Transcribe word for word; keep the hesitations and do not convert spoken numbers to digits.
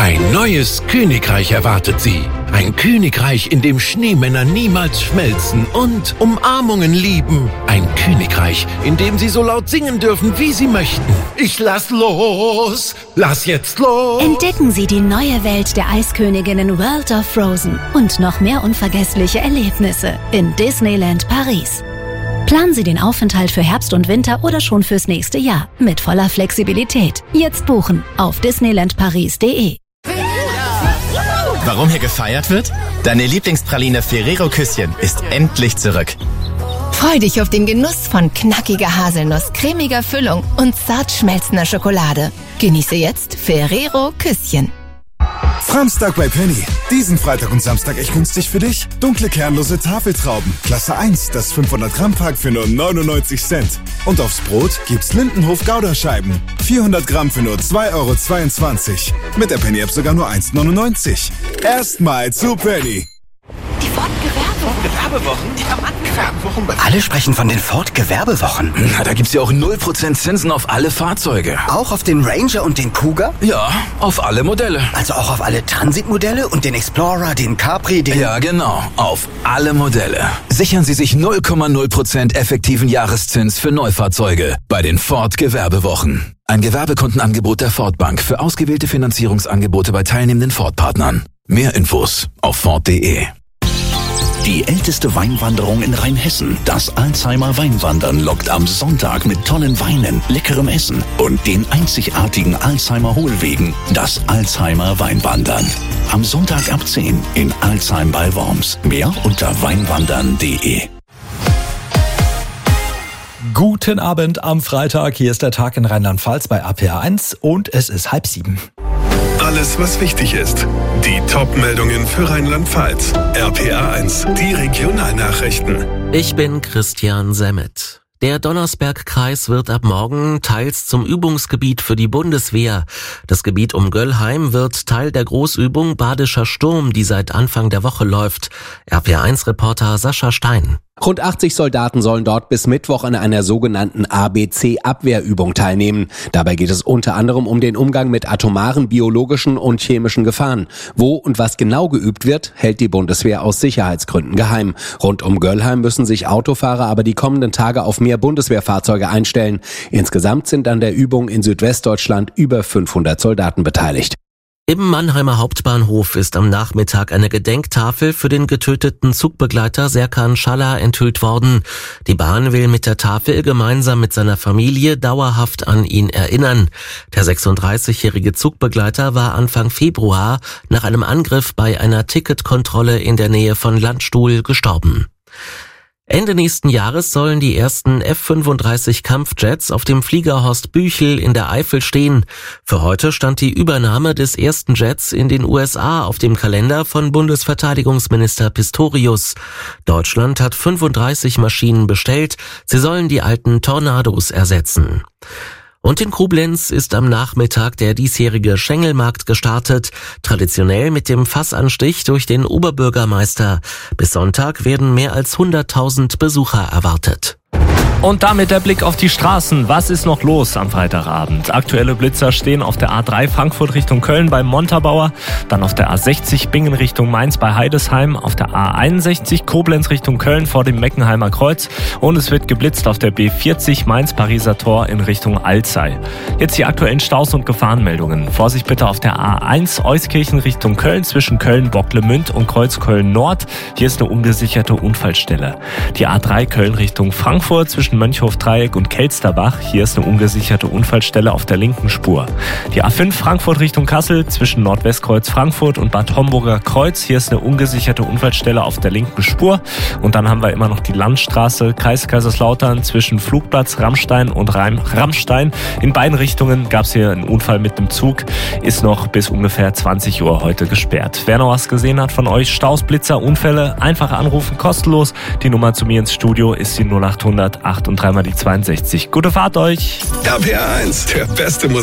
Ein neues Königreich erwartet Sie. Ein Königreich, in dem Schneemänner niemals schmelzen und Umarmungen lieben. Ein Königreich, in dem Sie so laut singen dürfen, wie Sie möchten. Ich lass los! Lass jetzt los! Entdecken Sie die neue Welt der Eisköniginnen World of Frozen und noch mehr unvergessliche Erlebnisse in Disneyland Paris. Planen Sie den Aufenthalt für Herbst und Winter oder schon fürs nächste Jahr mit voller Flexibilität. Jetzt buchen auf disneyland paris punkt de. Warum hier gefeiert wird? Deine Lieblingspraline Ferrero Küsschen ist endlich zurück. Freu dich auf den Genuss von knackiger Haselnuss, cremiger Füllung und zart schmelzender Schokolade. Genieße jetzt Ferrero Küsschen. Samstag bei Penny. Diesen Freitag und Samstag echt günstig für dich. Dunkle kernlose Tafeltrauben. Klasse eins, das fünfhundert Gramm Pack für nur neunundneunzig Cent. Und aufs Brot gibt's Lindenhof Gouda-Scheiben. vierhundert Gramm für nur zwei Euro zweiundzwanzig. Mit der Penny-App sogar nur eins neunundneunzig. Erstmal zu Penny. Die Ford-Gewerbewochen. Gewerbewochen? Ja, Mann. Gewerbewochen? Alle sprechen von den Ford-Gewerbewochen. Na, da gibt's ja auch null Prozent Zinsen auf alle Fahrzeuge. Auch auf den Ranger und den Kuga? Ja, auf alle Modelle. Also auch auf alle Transit-Modelle und den Explorer, den Capri, den... Ja, genau. Auf alle Modelle. Sichern Sie sich null Komma null Prozent effektiven Jahreszins für Neufahrzeuge bei den Ford-Gewerbewochen. Ein Gewerbekundenangebot der Ford Bank für ausgewählte Finanzierungsangebote bei teilnehmenden Ford-Partnern. Mehr Infos auf Ford punkt de. Die älteste Weinwanderung in Rheinhessen, das Alzheimer Weinwandern, lockt am Sonntag mit tollen Weinen, leckerem Essen und den einzigartigen Alzheimer Hohlwegen, das Alzheimer Weinwandern. Am Sonntag ab zehn in Alzheim bei Worms. Mehr unter weinwandern punkt de. Guten Abend am Freitag. Hier ist der Tag in Rheinland-Pfalz bei A P A eins und es ist halb sieben. Alles, was wichtig ist. Die Top-Meldungen für Rheinland-Pfalz. R P A eins, die Regionalnachrichten. Ich bin Christian Semmet. Der Donnersbergkreis wird ab morgen teils zum Übungsgebiet für die Bundeswehr. Das Gebiet um Göllheim wird Teil der Großübung Badischer Sturm, die seit Anfang der Woche läuft. R P A eins Reporter Sascha Stein. Rund achtzig Soldaten sollen dort bis Mittwoch an einer sogenannten A B C-Abwehrübung teilnehmen. Dabei geht es unter anderem um den Umgang mit atomaren, biologischen und chemischen Gefahren. Wo und was genau geübt wird, hält die Bundeswehr aus Sicherheitsgründen geheim. Rund um Göllheim müssen sich Autofahrer aber die kommenden Tage auf mehr Bundeswehrfahrzeuge einstellen. Insgesamt sind an der Übung in Südwestdeutschland über fünfhundert Soldaten beteiligt. Im Mannheimer Hauptbahnhof ist am Nachmittag eine Gedenktafel für den getöteten Zugbegleiter Serkan Schaller enthüllt worden. Die Bahn will mit der Tafel gemeinsam mit seiner Familie dauerhaft an ihn erinnern. Der sechsunddreißigjährige Zugbegleiter war Anfang Februar nach einem Angriff bei einer Ticketkontrolle in der Nähe von Landstuhl gestorben. Ende nächsten Jahres sollen die ersten F fünfunddreißig Kampfjets auf dem Flieger Horst Büchel in der Eifel stehen. Für heute stand die Übernahme des ersten Jets in den U S A auf dem Kalender von Bundesverteidigungsminister Pistorius. Deutschland hat fünfunddreißig Maschinen bestellt. Sie sollen die alten Tornados ersetzen. Und in Koblenz ist am Nachmittag der diesjährige Schengelmarkt gestartet, traditionell mit dem Fassanstich durch den Oberbürgermeister. Bis Sonntag werden mehr als hunderttausend Besucher erwartet. Und damit der Blick auf die Straßen. Was ist noch los am Freitagabend? Aktuelle Blitzer stehen auf der A drei Frankfurt Richtung Köln bei Montabaur, dann auf der A sechzig Bingen Richtung Mainz bei Heidesheim, auf der A einundsechzig Koblenz Richtung Köln vor dem Meckenheimer Kreuz und es wird geblitzt auf der B vierzig Mainz-Pariser Tor in Richtung Alzey. Jetzt die aktuellen Staus und Gefahrenmeldungen. Vorsicht bitte auf der A eins Euskirchen Richtung Köln zwischen Köln-Bocklemünd und Kreuzköln Nord. Hier ist eine ungesicherte Unfallstelle. Die A drei Köln Richtung Frankfurt zwischen Mönchhof-Dreieck und Kelsterbach. Hier ist eine ungesicherte Unfallstelle auf der linken Spur. Die A fünf Frankfurt Richtung Kassel zwischen Nordwestkreuz Frankfurt und Bad Homburger Kreuz. Hier ist eine ungesicherte Unfallstelle auf der linken Spur. Und dann haben wir immer noch die Landstraße Kreis Kaiserslautern zwischen Flugplatz Rammstein und Reim- Rammstein. In beiden Richtungen gab es hier einen Unfall mit dem Zug. Ist noch bis ungefähr zwanzig Uhr heute gesperrt. Wer noch was gesehen hat von euch, Staus, Blitzer, Unfälle, einfach anrufen, kostenlos. Die Nummer zu mir ins Studio ist die null achthundert acht und dreimal die zweiundsechzig. Gute Fahrt euch! R P A eins, der beste Musik.